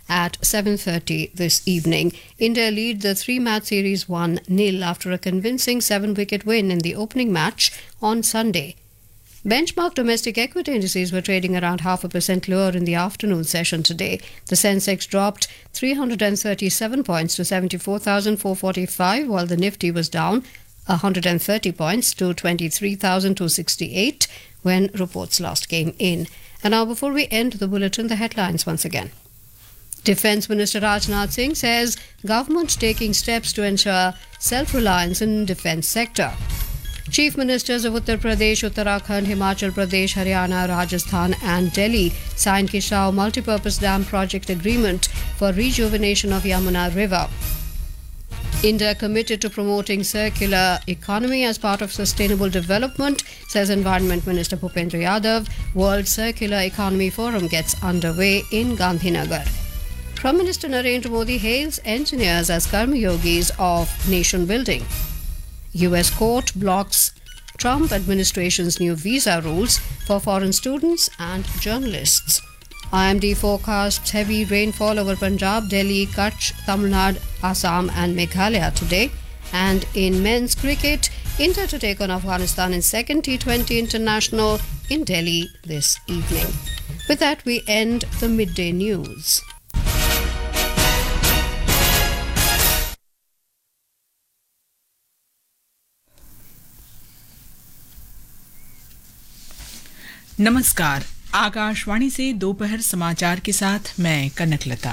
at 7:30 this evening. India lead the three-match series 1-0 after a convincing 7-wicket win in the opening match on Sunday. Benchmark domestic equity indices were trading around 0.5% lower in the afternoon session today. The Sensex dropped 337 points to 74,445, while the Nifty was down 130 points to 23,268 when reports last came in. And now, before we end the bulletin, the headlines once again. Defence Minister Rajnath Singh says government taking steps to ensure self-reliance in defence sector. Chief Ministers of Uttar Pradesh, Uttarakhand, Himachal Pradesh, Haryana, Rajasthan and Delhi signed Kisau Multipurpose Dam Project Agreement for rejuvenation of Yamuna River. India committed to promoting circular economy as part of sustainable development, says Environment Minister Bhupendra Yadav. World Circular Economy Forum gets underway in Gandhinagar. Prime Minister Narendra Modi hails engineers as Karma Yogis of nation building. US court blocks Trump administration's new visa rules for foreign students and journalists. IMD forecasts heavy rainfall over Punjab, Delhi, Kutch, Tamil Nadu, Assam and Meghalaya today. And in men's cricket, India to take on Afghanistan in second T20 international in Delhi this evening. With that, we end the midday news. नमस्कार, आकाशवाणी से दोपहर समाचार के साथ मैं कनकलता।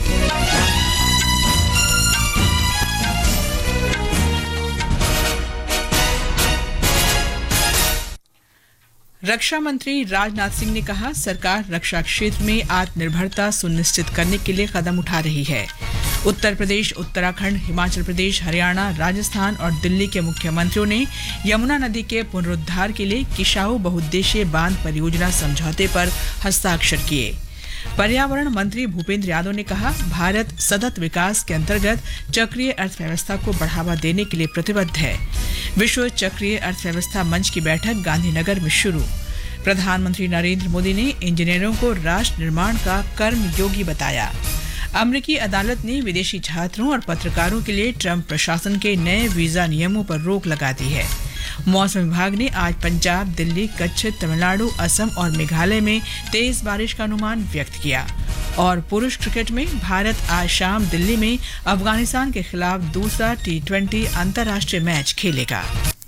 रक्षा मंत्री राजनाथ सिंह ने कहा, सरकार रक्षा क्षेत्र में आत्मनिर्भरता सुनिश्चित करने के लिए कदम उठा रही है। उत्तर प्रदेश, उत्तराखंड, हिमाचल प्रदेश, हरियाणा, राजस्थान और दिल्ली के मुख्यमंत्रियों ने यमुना नदी के पुनरुद्धार के लिए किसाऊ बहुउद्देशीय बांध परियोजना समझौते पर हस्ताक्षर किए। पर्यावरण मंत्री भूपेंद्र यादव ने कहा, भारत सतत विकास के अंतर्गत चक्रीय अर्थव्यवस्था को बढ़ावा देने के लिए प्रतिबद्ध है। विश्व चक्रीय अर्थव्यवस्था मंच की बैठक गांधीनगर में शुरू। प्रधानमंत्री नरेंद्र मोदी ने इंजीनियरों को राष्ट्र निर्माण का कर्मयोगी बताया। अमेरिकी अदालत ने विदेशी छात्रों और पत्रकारों के लिए ट्रंप प्रशासन के नए वीजा नियमों पर रोक लगा दी है। मौसम विभाग ने आज पंजाब, दिल्ली, कच्छ, तमिलनाडु, असम और मेघालय में तेज बारिश का अनुमान व्यक्त किया। और पुरुष क्रिकेट में भारत आज शाम दिल्ली में अफगानिस्तान के खिलाफ दूसरा T20 अंतर्राष्ट्रीय मैच खेलेगा।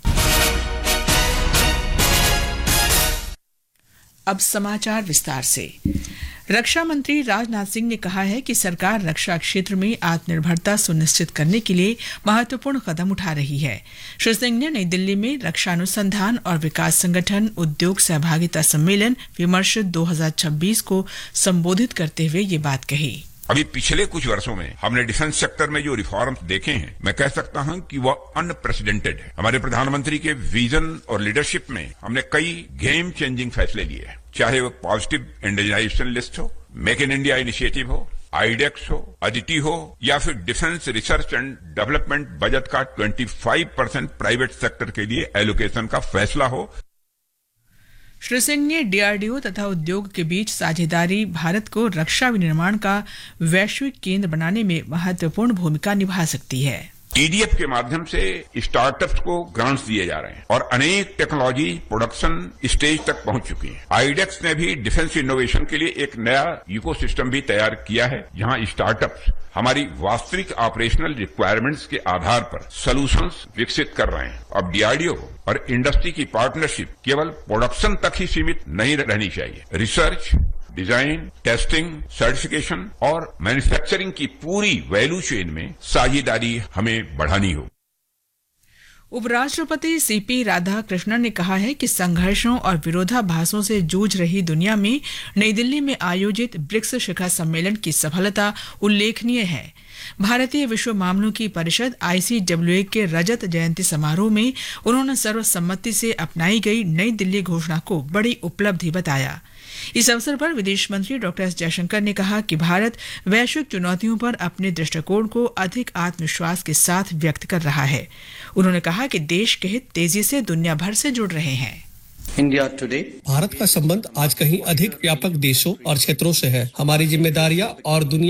अब समाचार विस्तार से। रक्षा मंत्री राजनाथ सिंह ने कहा है कि सरकार रक्षा क्षेत्र में आत्मनिर्भरता सुनिश्चित करने के लिए महत्वपूर्ण कदम उठा रही है। श्री सिंह ने नई दिल्ली में रक्षा अनुसंधान और विकास संगठन उद्योग सहभागिता सम्मेलन विमर्श 2026 को संबोधित करते हुए ये बात कही। अभी पिछले कुछ वर्षों में हमने डिफेंस सेक्टर में जो रिफॉर्म्स देखे हैं, मैं कह सकता हूं कि वह अनप्रेसिडेंटेड है। हमारे प्रधानमंत्री के विजन और लीडरशिप में हमने कई गेम चेंजिंग फैसले लिए हैं, चाहे वो पॉजिटिव इंडिजिनाइजेशन लिस्ट हो, मेक इन इंडिया इनिशिएटिव हो, आईडेक्स हो, अदिति हो या फिर defence research and development budget का 25% प्राइवेट सेक्टर के लिए एलोकेशन का फैसला हो। श्री सिंह ने डीआरडीओ तथा उद्योग के बीच साझेदारी भारत को रक्षा विनिर्माण का वैश्विक केंद्र बनाने में महत्वपूर्ण भूमिका निभा सकती है। ईडीएफ के माध्यम से स्टार्टअप्स को ग्रांट्स दिए जा रहे हैं और अनेक टेक्नोलॉजी प्रोडक्शन स्टेज तक पहुंच चुकी है। आईडेक्स ने भी डिफेंस इनोवेशन के लिए एक नया इकोसिस्टम भी तैयार किया है, जहां स्टार्टअप्स हमारी वास्तविक ऑपरेशनल रिक्वायरमेंट्स के आधार पर सॉल्यूशंस विकसित कर रहे हैं। अब डीआरडीओ और इंडस्ट्री की पार्टनरशिप केवल प्रोडक्शन तक ही सीमित नहीं रहनी चाहिए। रिसर्च, डिजाइन, टेस्टिंग, सर्टिफिकेशन और मैन्युफैक्चरिंग की पूरी वैल्यू चेन में साझेदारी हमें बढ़ानी होगी। उपराष्ट्रपति सीपी राधाकृष्णन ने कहा है कि संघर्षों और विरोधाभासों से जूझ रही दुनिया में नई दिल्ली में आयोजित ब्रिक्स शिखर सम्मेलन की सफलता उल्लेखनीय है। भारतीय विश्व मामलों की परिषद ICWA के रजत जयंती समारोह में उन्होंने सर्वसम्मति से अपनाई गई नई दिल्ली घोषणा को बड़ी उपलब्धि बताया। इस अवसर पर विदेश मंत्री डॉक्टर एस जयशंकर ने कहा कि भारत वैश्विक चुनौतियों पर अपने दृष्टिकोण को अधिक आत्मविश्वास के साथ व्यक्त कर रहा है। उन्होंने कहा कि देश के हित तेजी से दुनिया भर से जुड़ रहे हैं। इंडिया टुडे भारत का संबंध आज कहीं अधिक व्यापक देशों और क्षेत्रों से है। हमारी जिम्मेदारियां और दुनिया